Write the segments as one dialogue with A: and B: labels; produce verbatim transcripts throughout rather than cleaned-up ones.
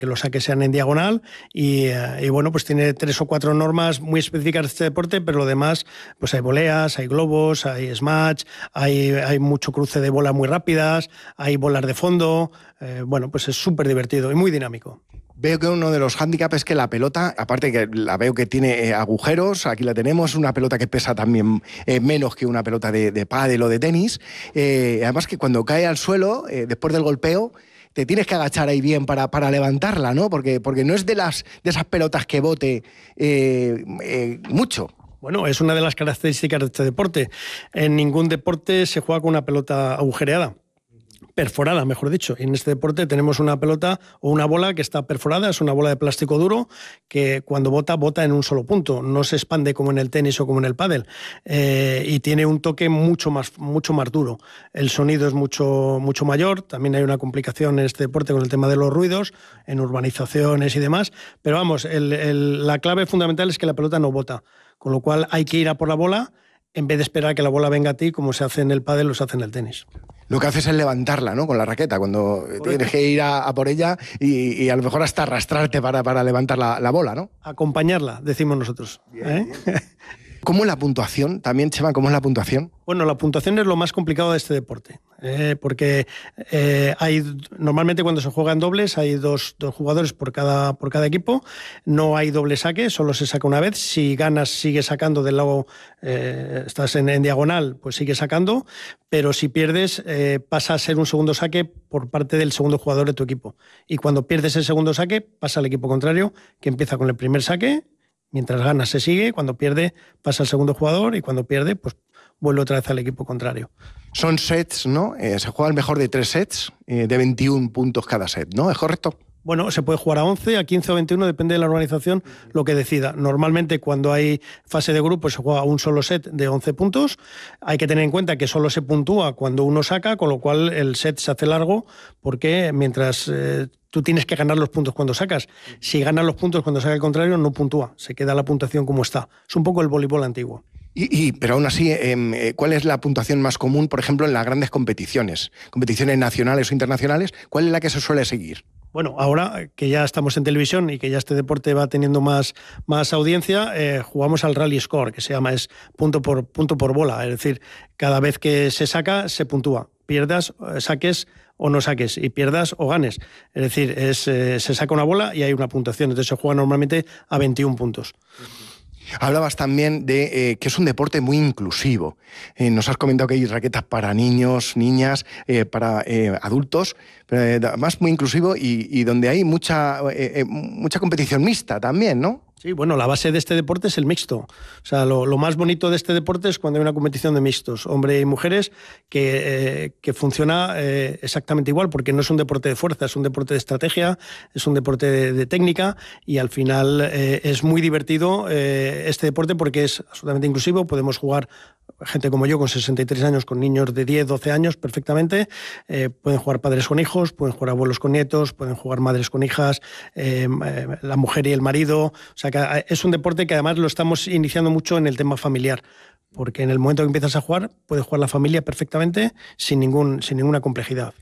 A: que los saques sean en diagonal y, y bueno, pues tiene tres o cuatro normas muy específicas de este deporte, pero lo demás, pues hay voleas, hay globos, hay smash, hay, hay mucho cruce de bolas muy rápidas, hay bolas de fondo, eh, bueno, pues es súper divertido y muy dinámico.
B: Veo que uno de los hándicaps es que la pelota, aparte que la veo que tiene eh, agujeros, aquí la tenemos, una pelota que pesa también eh, menos que una pelota de, de pádel o de tenis, eh, además que cuando cae al suelo, eh, después del golpeo, te tienes que agachar ahí bien para, para levantarla, ¿no? Porque, porque no es de, las, de esas pelotas que bote eh, eh, mucho.
A: Bueno, es una de las características de este deporte. En ningún deporte se juega con una pelota agujereada. Perforada, mejor dicho. Y en este deporte tenemos una pelota o una bola que está perforada, es una bola de plástico duro que cuando bota, bota en un solo punto, no se expande como en el tenis o como en el pádel, eh, y tiene un toque mucho más, mucho más duro. El sonido es mucho, mucho mayor, también hay una complicación en este deporte con el tema de los ruidos, en urbanizaciones y demás, pero vamos, el, el, la clave fundamental es que la pelota no bota, con lo cual hay que ir a por la bola en vez de esperar que la bola venga a ti como se hace en el pádel o se hace en el tenis.
B: Lo que haces es levantarla, ¿no? Con la raqueta, cuando Correcto. Tienes que ir a, a por ella y, y a lo mejor hasta arrastrarte para, para levantar la, la bola, ¿no?
A: Acompañarla, decimos nosotros. Bien, ¿eh? Bien.
B: ¿Cómo es la puntuación? También, Chema, ¿cómo es la puntuación?
A: Bueno, la puntuación es lo más complicado de este deporte, eh, porque eh, hay normalmente cuando se juega en dobles hay dos, dos jugadores por cada, por cada equipo, no hay doble saque, solo se saca una vez, si ganas sigues sacando del lado, eh, estás en, en diagonal, pues sigues sacando, pero si pierdes eh, pasa a ser un segundo saque por parte del segundo jugador de tu equipo, y cuando pierdes el segundo saque pasa al equipo contrario, que empieza con el primer saque. Mientras gana se sigue, cuando pierde pasa al segundo jugador y cuando pierde pues vuelve otra vez al equipo contrario.
B: Son sets, ¿no? Eh, se juega el mejor de tres sets, eh, de veintiún puntos cada set, ¿no? ¿Es correcto?
A: Bueno, se puede jugar a once, a quince o veintiuno, depende de la organización lo que decida. Normalmente cuando hay fase de grupo se juega un solo set de once puntos. Hay que tener en cuenta que solo se puntúa cuando uno saca, con lo cual el set se hace largo porque mientras eh, tú tienes que ganar los puntos cuando sacas. Si ganas los puntos cuando saca el contrario, no puntúa, se queda la puntuación como está. Es un poco el voleibol antiguo.
B: Y, y, pero aún así, eh, ¿cuál es la puntuación más común, por ejemplo, en las grandes competiciones? Competiciones nacionales o internacionales, ¿cuál es la que se suele seguir?
A: Bueno, ahora que ya estamos en televisión y que ya este deporte va teniendo más, más audiencia, eh, jugamos al rally score, que se llama, es punto por, punto por bola. Es decir, cada vez que se saca, se puntúa. Pierdas, saques o no saques, y pierdas o ganes. Es decir, es, eh, se saca una bola y hay una puntuación. Entonces se juega normalmente a veintiún puntos.
B: Hablabas también de eh, que es un deporte muy inclusivo. Eh, nos has comentado que hay raquetas para niños, niñas, eh, para eh, adultos, pero eh, además muy inclusivo y, y donde hay mucha, eh, eh, mucha competición mixta también, ¿no?
A: Sí, bueno, la base de este deporte es el mixto. O sea, lo, lo más bonito de este deporte es cuando hay una competición de mixtos, hombres y mujeres, que, eh, que funciona eh, exactamente igual, porque no es un deporte de fuerza, es un deporte de estrategia, es un deporte de, de técnica, y al final eh, es muy divertido eh, este deporte porque es absolutamente inclusivo. Podemos jugar gente como yo con sesenta y tres años, con niños de diez, doce años perfectamente, eh, pueden jugar padres con hijos, pueden jugar abuelos con nietos, pueden jugar madres con hijas, eh, eh, la mujer y el marido. O sea, que es un deporte que además lo estamos iniciando mucho en el tema familiar, porque en el momento que empiezas a jugar, puede jugar la familia perfectamente sin, ningún, sin ninguna complejidad.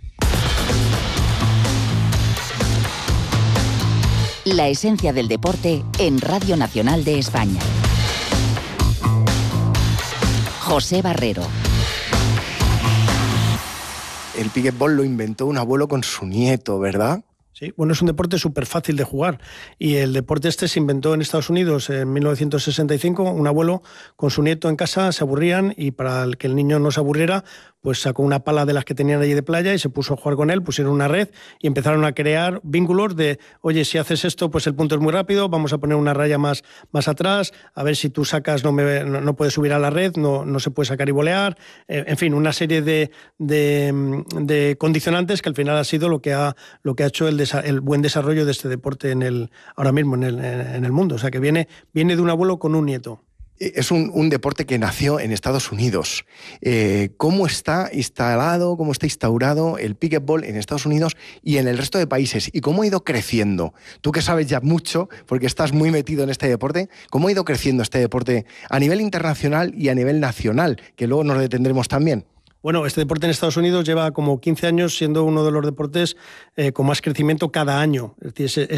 C: La esencia del deporte en Radio Nacional de España. José Barrero.
B: El pickleball lo inventó un abuelo con su nieto, ¿verdad?
A: Sí, bueno, es un deporte súper fácil de jugar, y el deporte este se inventó en Estados Unidos en mil novecientos sesenta y cinco. Un abuelo con su nieto en casa se aburrían, y para que el niño no se aburriera, pues sacó una pala de las que tenían allí de playa y se puso a jugar con él, pusieron una red y empezaron a crear vínculos de, oye, si haces esto, pues el punto es muy rápido, vamos a poner una raya más, más atrás, a ver si tú sacas, no, me, no, no puedes subir a la red, no, no se puede sacar y volear, eh, en fin, una serie de, de, de condicionantes que al final ha sido lo que ha, lo que ha hecho el, desa- el buen desarrollo de este deporte en el, ahora mismo en el, en el mundo. O sea, que viene, viene de un abuelo con un nieto.
B: Es un, un deporte que nació en Estados Unidos. Eh, ¿Cómo está instalado, cómo está instaurado el pickleball en Estados Unidos y en el resto de países? ¿Y cómo ha ido creciendo? Tú que sabes ya mucho, porque estás muy metido en este deporte, ¿cómo ha ido creciendo este deporte a nivel internacional y a nivel nacional? Que luego nos detendremos también.
A: Bueno, este deporte en Estados Unidos lleva como quince años siendo uno de los deportes eh, con más crecimiento cada año. Es decir, es,